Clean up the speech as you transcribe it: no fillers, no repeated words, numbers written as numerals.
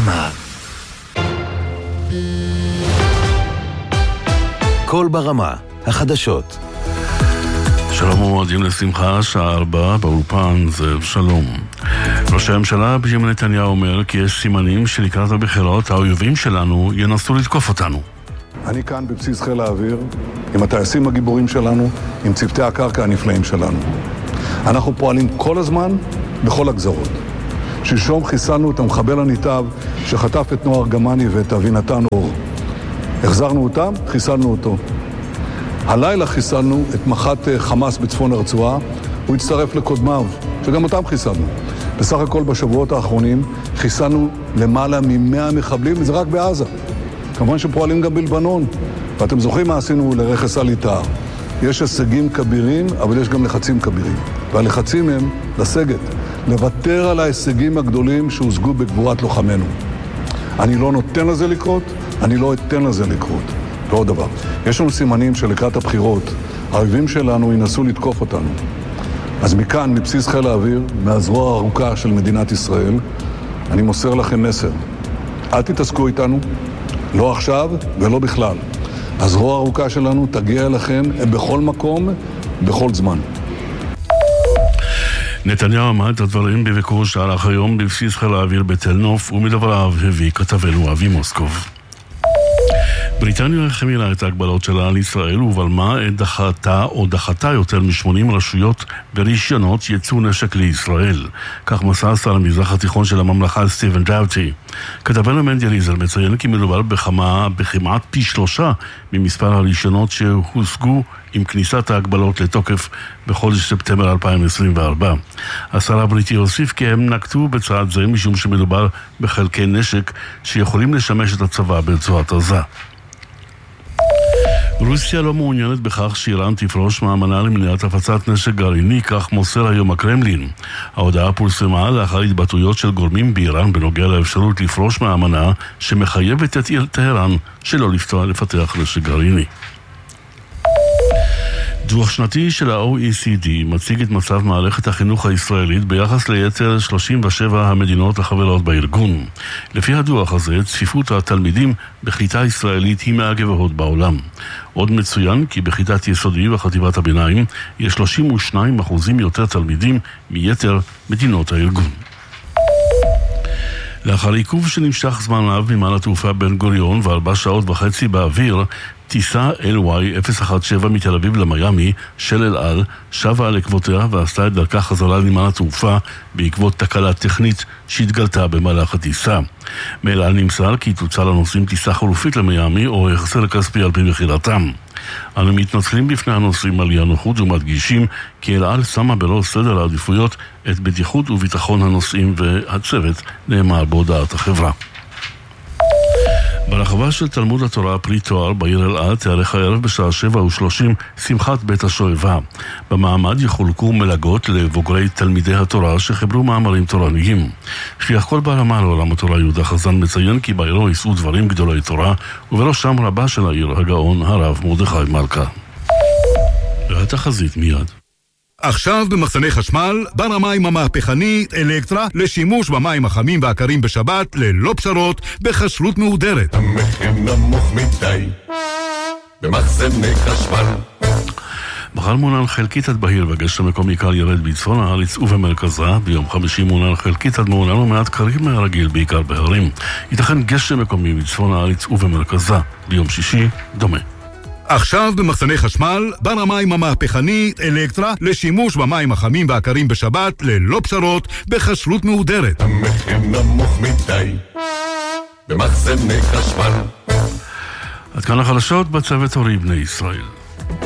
ברמה. קול ברמה, החדשות. שלום ומועדים לשמחה, שעה 4 באולפן, זאב שלום. ראש הממשלה בנימין נתניהו אומר כי יש סימנים שלקראת הבחירות האויבים שלנו ינסו לתקוף אותנו. אני כאן בבסיס חיל האוויר, עם הטייסים הגיבורים שלנו, עם צוותי הקרקע הנפלאים שלנו. אנחנו פועלים כל הזמן בכל הגזרות. שלשום חיסלנו את המחבל הניטב שחטף את נוער גמני ואת אבינתן אור. החזרנו אותם, חיסלנו אותו. הלילה חיסלנו את מח"ט חמאס בצפון הרצועה, הוא הצטרף לקודמיו, שגם אותם חיסלנו. בסך הכל בשבועות האחרונים חיסלנו למעלה מ100 מחבלים, וזה רק בעזה. כמובן שפועלים גם בלבנון, ואתם זוכרים מה עשינו לרכס אל-עטאר. יש הישגים כבירים, אבל יש גם לחצים כבירים. והלחצים הם לסגת, לוותר על ההישגים הגדולים שהושגו בגבורת לוחמנו. אני לא נותן לזה לקרות, אני לא אתן לזה לקרות. ועוד דבר, יש לנו סימנים שלקראת הבחירות, האויבים שלנו ינסו לתקוף אותנו. אז מכאן, מבסיס חיל האוויר, מהזרוע הארוכה של מדינת ישראל, אני מוסר לכם מסר. אל תתעסקו איתנו, לא עכשיו ולא בכלל. הזרוע הארוכה שלנו תגיע אליכם בכל מקום, בכל זמן. נתניהו אמר את הדברים בביקור שערך היום בבסיס חיל האוויר בתל נוף, ומדבריו הביא כתבנו אבי מוסקוב. בריטניה החמירה את ההגבלות שלה על ישראל ובלמה את דחתה יותר מ-80 רשויות ורישיונות ייצוא נשק לישראל. כך מסר שר המזרח התיכון של הממלכה סטיבן דאוטי. כתבנו מנדליזר מציין כי מדובר בכמעט פי 3 ממספר הרישיונות שהושגו עם כניסת ההגבלות לתוקף בחודש ספטמבר 2024. השר הבריטי הוסיף כי הם נקטו בצעד זה משום שמדובר בחלקי נשק שיכולים לשמש את הצבא ברצועת עזה. רוסיה לא מעוניינת בכך שאיראן תפרוש מהאמנה למניעת הפצת נשק גרעיני, כך מוסר היום הקרמלין. ההודעה פורסמה לאחר התבטאויות של גורמים באיראן בנוגע לאפשרות לפרוש מהאמנה שמחייבת את טהרן שלא לפתח נשק גרעיני. דוח שנתי של ה-OECD מציג את מצב מערכת החינוך הישראלית ביחס ליתר 37 המדינות החברות בארגון. לפי הדוח הזה, צפיפות התלמידים בכיתה ישראלית היא מהגבוהות בעולם. עוד מצוין כי בכיתת יסודי וחטיבת הביניים יש 32% יותר תלמידים מיתר מדינות הארגון. לאחר עיכוב שנמשך זמן רב מנמל התעופה בן גוריון ו4 שעות וחצי באוויר, טיסה LY017 מתל אביב למיימי של אל על שבה על עקבותיה ועשתה את דרכה חזרה לנמל התעופה בעקבות תקלה טכנית שהתגלתה במהלך הטיסה. מאל על נמסר כי תוצא לנוסעים טיסה חלופית למיימי או החזר כספי על פי בחירתם. אנו מתנצלים בפני הנוסעים על הנוחות ומדגישים כי אל על שמה בראש סדר העדיפויות את בטיחות וביטחון הנוסעים והצוות, נאמר בהודעת החברה. ברחבה של תלמוד התורה פרי תואר בעיר אלעד תארך הערב בשעה 7:30 שמחת בית השואבה. במעמד יחולקו מלגות לבוגרי תלמידי התורה שחיברו מאמרים תורניים. שליח קול ברמה לעולם התורה יהודה חזן מציין כי בעירו יישאו דברים גדולי תורה, ובראשם רבה של העיר הגאון הרב מרדכי מלכה. והתחזית מיד. עכשיו במחסני חשמל, בר המים המהפכני אלקטרה לשימוש במים החמים והקרים בשבת ללא פשרות בכשרות מהודרת. המחיר נמוך מדי במחסני חשמל. מחר מעונן חלקית עד בהיר וגשם מקומי קל ירד בצפון הארץ ובמרכזה. ביום חמישי מעונן חלקית עד מעונן ומעט קרים מהרגיל בעיקר בהרים. ייתכן גשם מקומי בצפון הארץ ובמרכזה. ביום שישי דומה. עכשיו במחסני חשמל, בר המים המהפכני אלקטרה לשימוש במים החמים והקרים בשבת ללא פשרות בכשרות מהודרת. המחיר נמוך מדי במחסני חשמל. עד כאן החדשות בצוות הורי בני ישראל.